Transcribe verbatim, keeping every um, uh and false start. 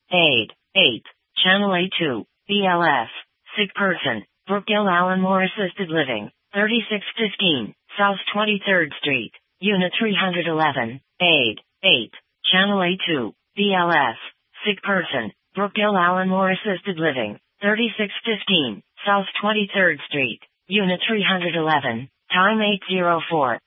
Aid, eight. Channel A two, B L S, sick person, Brookdale Allen Moore Assisted Living, thirty-six fifteen, South twenty-third Street, Unit three eleven, Aid, eight. Channel A two, B L S, sick person, Brookdale Allen Moore Assisted Living, thirty-six fifteen, South twenty-third Street, Unit three eleven, time eight oh four.